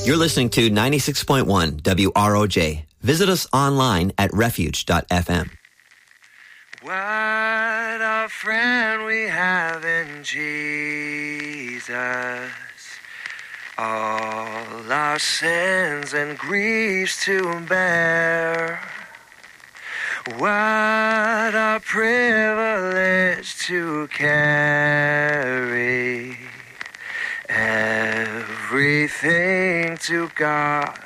You're listening to 96.1 WROJ. Visit us online at refuge.fm. What a friend we have in Jesus. All our sins and griefs to bear. What a privilege to carry everything to God